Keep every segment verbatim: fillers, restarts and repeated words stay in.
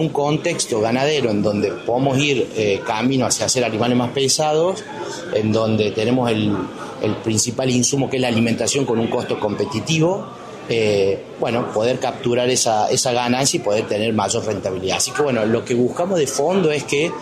Un contexto ganadero en donde podemos ir eh, camino hacia hacer animales más pesados, en donde tenemos el, el principal insumo que es la alimentación con un costo competitivo, eh, bueno, poder capturar esa, esa ganancia y poder tener mayor rentabilidad. Así que bueno, lo que buscamos de fondo es que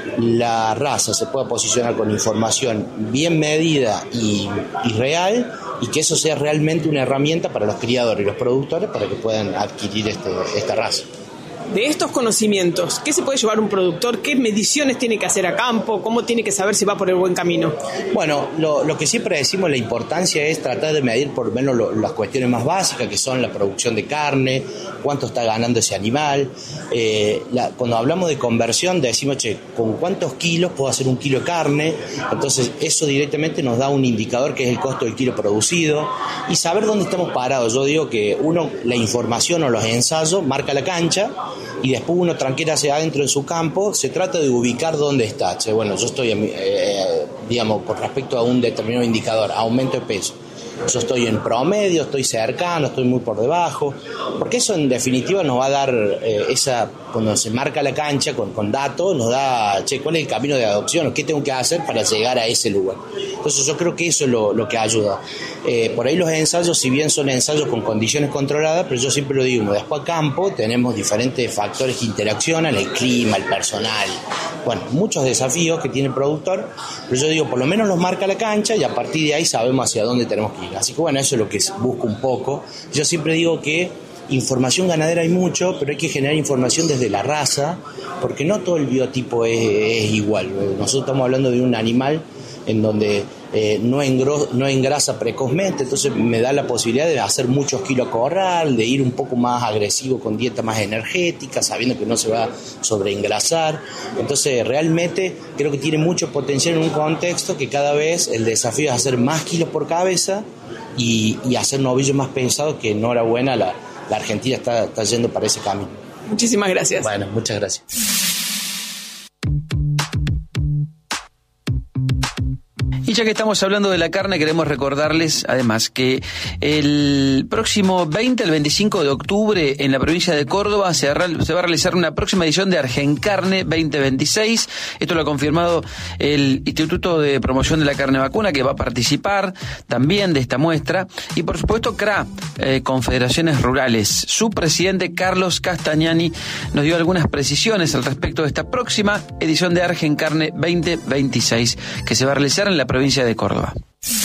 la raza se pueda posicionar con información bien medida y, y real, y que eso sea realmente una herramienta para los criadores y los productores para que puedan adquirir este, esta raza. De estos conocimientos, ¿qué se puede llevar un productor? ¿Qué mediciones tiene que hacer a campo? ¿Cómo tiene que saber si va por el buen camino? Bueno, lo, lo que siempre decimos, la importancia es tratar de medir por lo menos lo, las cuestiones más básicas, que son la producción de carne, cuánto está ganando ese animal. Eh, la, cuando hablamos de conversión, decimos, che, ¿con cuántos kilos puedo hacer un kilo de carne? Entonces, eso directamente nos da un indicador que es el costo del kilo producido, y saber dónde estamos parados. Yo digo que uno, la información o los ensayos, marca la cancha, y después uno tranquila hacia adentro en su campo, se trata de ubicar dónde está. Che, bueno, yo estoy, eh, digamos, con respecto a un determinado indicador, aumento de peso. Yo estoy en promedio, estoy cercano, estoy muy por debajo, porque eso en definitiva nos va a dar eh, esa, cuando se marca la cancha con, con datos, nos da, che, ¿cuál es el camino de adopción? ¿Qué tengo que hacer para llegar a ese lugar? Entonces yo creo que eso es lo, lo que ayuda. Eh, por ahí los ensayos, si bien son ensayos con condiciones controladas, pero yo siempre lo digo, después a campo tenemos diferentes factores que interaccionan, el clima, el personal, bueno, muchos desafíos que tiene el productor, pero yo digo, por lo menos los marca la cancha y a partir de ahí sabemos hacia dónde tenemos que ir. Así que bueno, eso es lo que busco un poco. Yo siempre digo que información ganadera hay mucho, pero hay que generar información desde la raza, porque no todo el biotipo es, es igual. Nosotros estamos hablando de un animal en donde eh, no, engro, no engrasa precozmente, entonces me da la posibilidad de hacer muchos kilos a corral, de ir un poco más agresivo con dieta más energética, sabiendo que no se va a sobreengrasar. Entonces realmente creo que tiene mucho potencial en un contexto que cada vez el desafío es hacer más kilos por cabeza y, y hacer novillos más pensados, que enhorabuena, la, la Argentina está, está yendo para ese camino. Muchísimas gracias. Bueno, muchas gracias. Y ya que estamos hablando de la carne, queremos recordarles además que el próximo veinte al veinticinco de octubre en la provincia de Córdoba se va a realizar una próxima edición de Argencarne veinte veintiséis. Esto lo ha confirmado el Instituto de Promoción de la Carne Vacuna, que va a participar también de esta muestra. Y por supuesto C R A, eh, Confederaciones Rurales. Su presidente Carlos Castagnani nos dio algunas precisiones al respecto de esta próxima edición de Argencarne veinte veintiséis que se va a realizar en la provincia de Córdoba.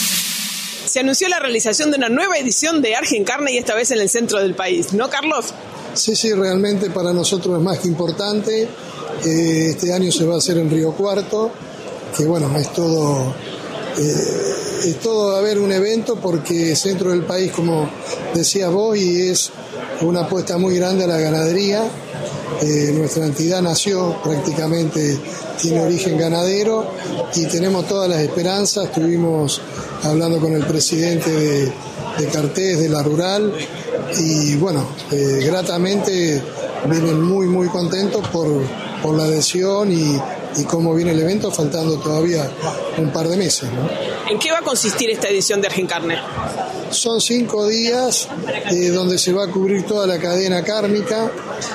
Se anunció la realización de una nueva edición de Argencarne y esta vez en el centro del país, ¿no, Carlos? Sí, sí, realmente para nosotros es más que importante. Eh, este año se va a hacer en Río Cuarto, que bueno, es todo, eh, es todo a ver un evento porque centro del país, como decías vos, y es una apuesta muy grande a la ganadería. Eh, nuestra entidad nació prácticamente, tiene origen ganadero y tenemos todas las esperanzas. Estuvimos hablando con el presidente de, de Cartés, de la Rural, y bueno, eh, gratamente vienen muy muy contentos por, por la adhesión y, y cómo viene el evento, faltando todavía un par de meses, ¿no? ¿En qué va a consistir esta edición de Argencarne? Son cinco días eh, donde se va a cubrir toda la cadena cárnica,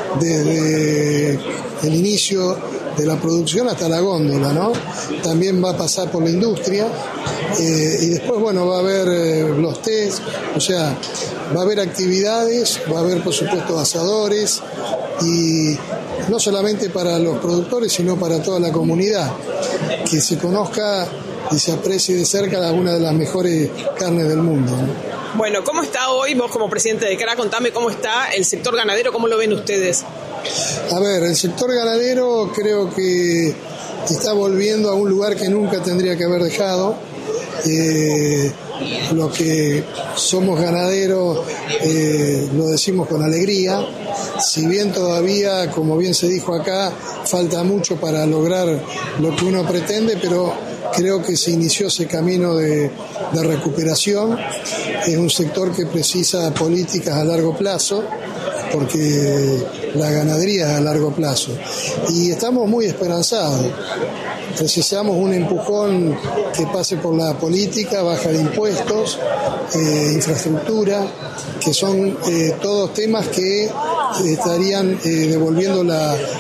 desde el inicio de la producción hasta la góndola, ¿no? También va a pasar por la industria eh, y después, bueno, va a haber eh, los test, o sea, va a haber actividades, va a haber, por supuesto, asadores, y no solamente para los productores, sino para toda la comunidad, que se conozca y se aprecie de cerca alguna de las mejores carnes del mundo, ¿no? Bueno, ¿cómo está hoy, vos como presidente de C R A, contame cómo está el sector ganadero, cómo lo ven ustedes? A ver, el sector ganadero creo que está volviendo a un lugar que nunca tendría que haber dejado. Eh, los que somos ganaderos eh, lo decimos con alegría, si bien todavía, como bien se dijo acá, falta mucho para lograr lo que uno pretende, pero creo que se inició ese camino de, de recuperación. Es un sector que precisa políticas a largo plazo, porque la ganadería es a largo plazo, y estamos muy esperanzados. Necesitamos un empujón que pase por la política, baja de impuestos, eh, infraestructura, que son eh, todos temas que estarían eh, devolviendo la,